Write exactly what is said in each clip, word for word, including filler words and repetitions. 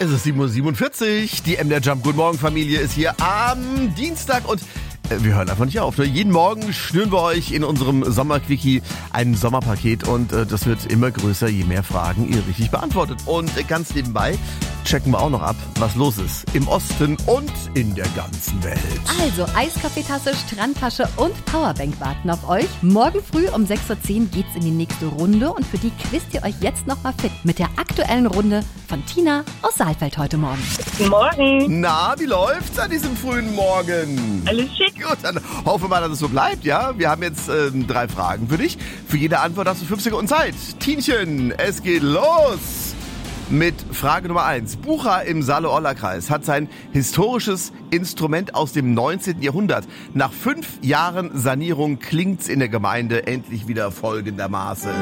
Es ist sieben Uhr siebenundvierzig. Die M D R Jump Guten Morgen Familie ist hier am Dienstag und wir hören einfach nicht auf. Ne? Jeden Morgen schnüren wir euch in unserem Sommerquickie ein Sommerpaket und äh, das wird immer größer, je mehr Fragen ihr richtig beantwortet. Und äh, ganz nebenbei checken wir auch noch ab, was los ist im Osten und in der ganzen Welt. Also Eiskaffeetasse, Strandtasche und Powerbank warten auf euch. Morgen früh um sechs Uhr zehn geht's in die nächste Runde und für die quizt ihr euch jetzt nochmal fit mit der aktuellen Runde von Tina aus Saalfeld heute Morgen. Guten Morgen. Na, wie läuft's an diesem frühen Morgen? Alles schick. Gut, dann hoffen wir mal, dass es so bleibt, ja? Wir haben jetzt ähm, drei Fragen für dich. Für jede Antwort hast du fünf Sekunden Zeit. Tienchen, es geht los mit Frage Nummer eins. Bucha im Saale-Orla-Kreis hat sein historisches Instrument aus dem neunzehnten Jahrhundert. Nach fünf Jahren Sanierung klingt's in der Gemeinde endlich wieder folgendermaßen.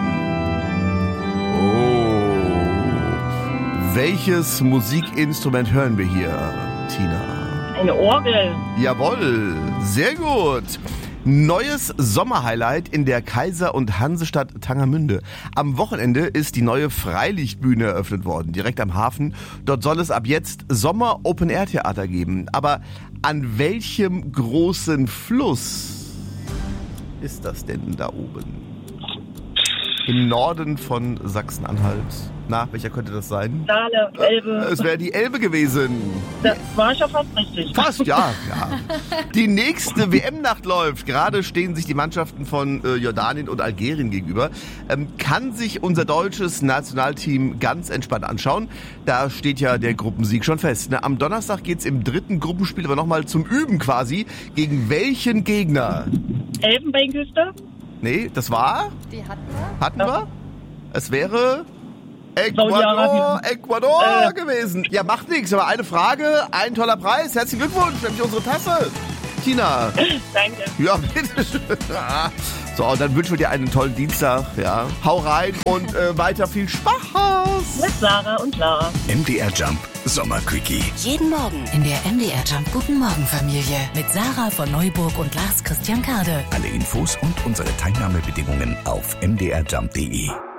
Oh. Welches Musikinstrument hören wir hier, Tina? Eine Orgel. Jawohl, sehr gut. Neues Sommerhighlight in der Kaiser- und Hansestadt Tangermünde. Am Wochenende ist die neue Freilichtbühne eröffnet worden, direkt am Hafen. Dort soll es ab jetzt Sommer-Open-Air-Theater geben. Aber an welchem großen Fluss ist das denn da oben? Im Norden von Sachsen-Anhalt. Na, welcher könnte das sein? Saale, Elbe. Es wäre die Elbe gewesen. Das war schon fast richtig. Fast, ja, ja. Die nächste W M-Nacht läuft. Gerade stehen sich die Mannschaften von äh, Jordanien und Algerien gegenüber. Ähm, kann sich unser deutsches Nationalteam ganz entspannt anschauen. Da steht ja der Gruppensieg schon fest. Ne? Am Donnerstag geht's im dritten Gruppenspiel aber nochmal zum Üben quasi. Gegen welchen Gegner? Elfenbeinküste? Nee, das war? Die hatten wir. Hatten wir? Es wäre Ecuador, Saudi-Arabien. Ecuador Äh. gewesen. Ja, macht nichts, aber eine Frage, ein toller Preis. Herzlichen Glückwunsch, nämlich unsere Tasse. Tina. Danke. Ja, bitteschön. So, und dann wünschen wir dir einen tollen Dienstag. Ja. Hau rein und äh, weiter viel Spaß. Mit Sarah und Lara. M D R Jump Sommerquickie. Jeden Morgen in der M D R Jump Guten Morgen Familie mit Sarah von Neuburg und Lars Christian Kade. Alle Infos und unsere Teilnahmebedingungen auf m d r jump punkt d e.